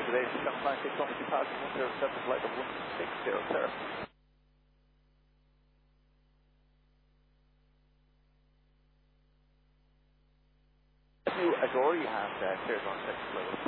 good day, 796 on the passing 107 flight of 160, sir. New Adore, you have cleared on second level.